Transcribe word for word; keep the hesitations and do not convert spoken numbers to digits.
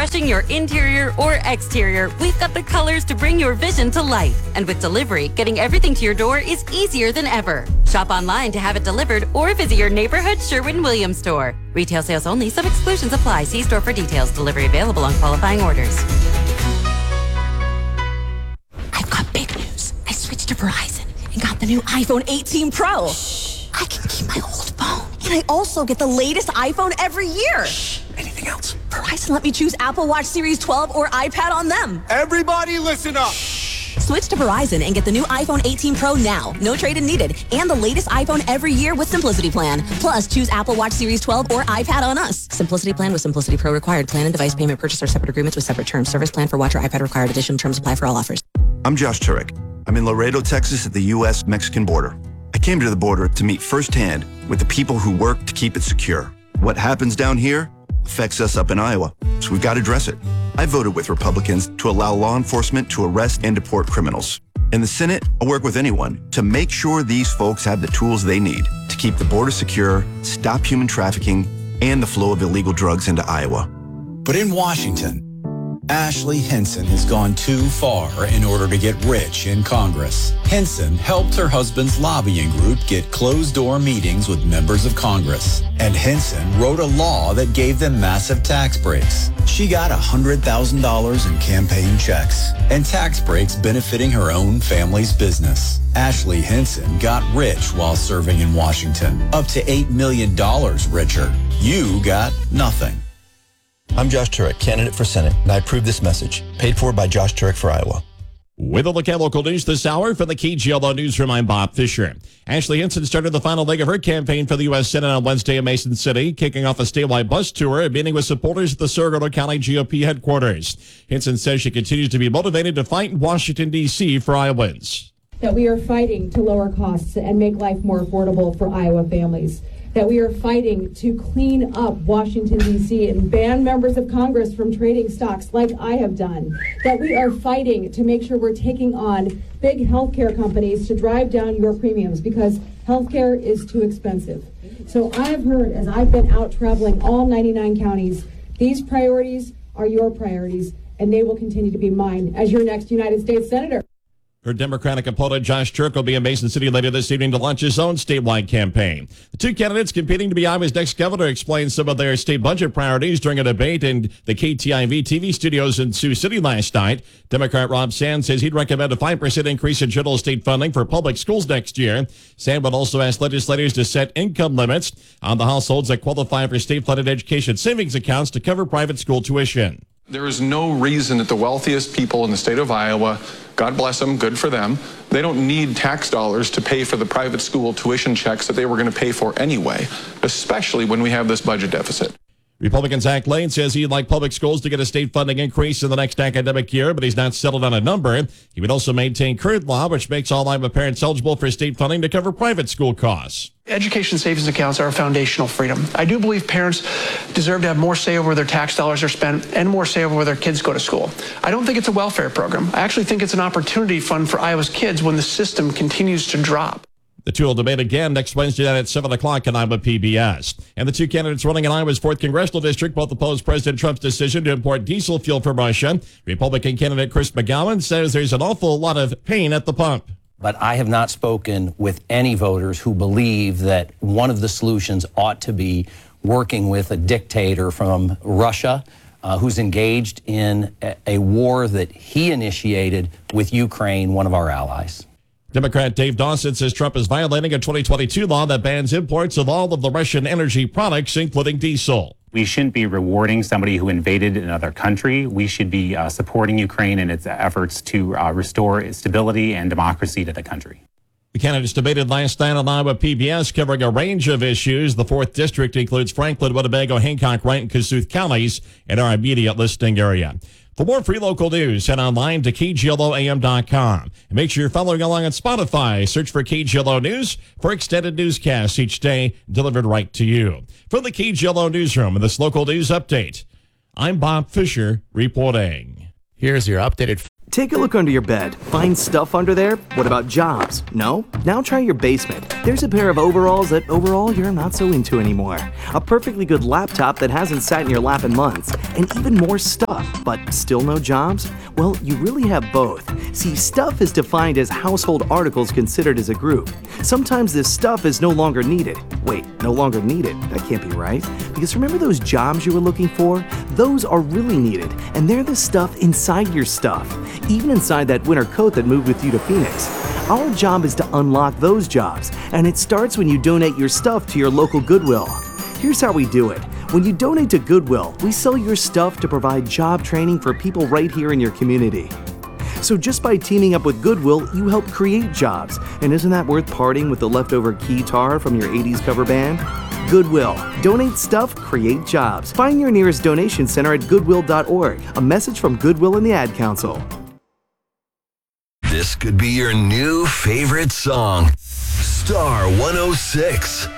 refreshing your interior or exterior, we've got the colors to bring your vision to life. And with delivery, getting everything to your door is easier than ever. Shop online to have it delivered or visit your neighborhood Sherwin-Williams store. Retail sales only. Some exclusions apply. See store for details. Delivery available on qualifying orders. I've got big news. I switched to Verizon and got the new iPhone eighteen Pro. Shh. I can keep my old phone. And I also get the latest iPhone every year. Shh. Anything else? Verizon let me choose Apple Watch Series twelve or iPad on them. Everybody listen up. Shh. Switch to Verizon and get the new iPhone eighteen Pro now. No trade-in needed. And the latest iPhone every year with Simplicity Plan. Plus, choose Apple Watch Series twelve or iPad on us. Simplicity Plan with Simplicity Pro required. Plan and device payment purchase are separate agreements with separate terms. Service plan for watch or iPad required. Additional terms apply for all offers. I'm Josh Turek. I'm in Laredo, Texas at the U S Mexican border. I came to the border to meet firsthand with the people who work to keep it secure. What happens down here affects us up in Iowa, so we've got to address it. I voted with Republicans to allow law enforcement to arrest and deport criminals. In the Senate, I'll work with anyone to make sure these folks have the tools they need to keep the border secure, stop human trafficking, and the flow of illegal drugs into Iowa. But in Washington, Ashley Hinson has gone too far in order to get rich in Congress. Hinson helped her husband's lobbying group get closed-door meetings with members of Congress. And Hinson wrote a law that gave them massive tax breaks. She got one hundred thousand dollars in campaign checks and tax breaks benefiting her own family's business. Ashley Hinson got rich while serving in Washington, up to eight million dollars richer. You got nothing. I'm Josh Turek, candidate for Senate, and I approve this message. Paid for by Josh Turek for Iowa. With a look at local news this hour from the K G L O Newsroom, I'm Bob Fisher. Ashley Hinson started the final leg of her campaign for the U S Senate on Wednesday in Mason City, kicking off a statewide bus tour and meeting with supporters at the Sarasota County G O P headquarters. Hinson says she continues to be motivated to fight in Washington, D C for Iowans. That we are fighting to lower costs and make life more affordable for Iowa families. That we are fighting to clean up Washington, D C and ban members of Congress from trading stocks like I have done. That we are fighting to make sure we're taking on big healthcare companies to drive down your premiums because healthcare is too expensive. So I have heard, as I've been out traveling all ninety-nine counties, these priorities are your priorities, and they will continue to be mine as your next United States Senator. Her Democratic opponent, Josh Turek, will be in Mason City later this evening to launch his own statewide campaign. The two candidates competing to be Iowa's next governor explained some of their state budget priorities during a debate in the K T I V T V studios in Sioux City last night. Democrat Rob Sand says he'd recommend a five percent increase in general state funding for public schools next year. Sand would also ask legislators to set income limits on the households that qualify for state-funded education savings accounts to cover private school tuition. There is no reason that the wealthiest people in the state of Iowa, God bless them, good for them, they don't need tax dollars to pay for the private school tuition checks that they were going to pay for anyway, especially when we have this budget deficit. Republican Zach Lane says he'd like public schools to get a state funding increase in the next academic year, but he's not settled on a number. He would also maintain current law, which makes all Iowa parents eligible for state funding to cover private school costs. Education savings accounts are a foundational freedom. I do believe parents deserve to have more say over where their tax dollars are spent and more say over where their kids go to school. I don't think it's a welfare program. I actually think it's an opportunity fund for Iowa's kids when the system continues to drop. The two will debate again next Wednesday night at seven o'clock on Iowa P B S. And the two candidates running in Iowa's fourth Congressional District both oppose President Trump's decision to import diesel fuel from Russia. Republican candidate Chris McGowan says there's an awful lot of pain at the pump. But I have not spoken with any voters who believe that one of the solutions ought to be working with a dictator from Russia uh, who's engaged in a, a war that he initiated with Ukraine, one of our allies. Democrat Dave Dawson says Trump is violating a twenty twenty-two law that bans imports of all of the Russian energy products, including diesel. We shouldn't be rewarding somebody who invaded another country. We should be uh, supporting Ukraine in its efforts to uh, restore stability and democracy to the country. The candidates debated last night on Iowa P B S, covering a range of issues. The fourth district includes Franklin, Winnebago, Hancock, Wright, and Kossuth counties in our immediate listing area. For more free local news, head online to K G L O A M dot com. And make sure you're following along on Spotify. Search for K G L O News for extended newscasts each day delivered right to you. From the K G L O Newsroom and this local news update, I'm Bob Fisher reporting. Here's your updated Take a look under your bed. Find stuff under there? What about jobs? No? Now try your basement. There's a pair of overalls that overall you're not so into anymore. A perfectly good laptop that hasn't sat in your lap in months. And even more stuff, but still no jobs? Well, you really have both. See, stuff is defined as household articles considered as a group. Sometimes this stuff is no longer needed. Wait, no longer needed? That can't be right. Because remember those jobs you were looking for? Those are really needed, and they're the stuff inside your stuff. Even inside that winter coat that moved with you to Phoenix. Our job is to unlock those jobs, and it starts when you donate your stuff to your local Goodwill. Here's how we do it. When you donate to Goodwill, we sell your stuff to provide job training for people right here in your community. So just by teaming up with Goodwill, you help create jobs. And isn't that worth parting with the leftover keytar from your eighties cover band? Goodwill. Donate stuff, create jobs. Find your nearest donation center at goodwill dot org. A message from Goodwill and the Ad Council. This could be your new favorite song. Star one oh six.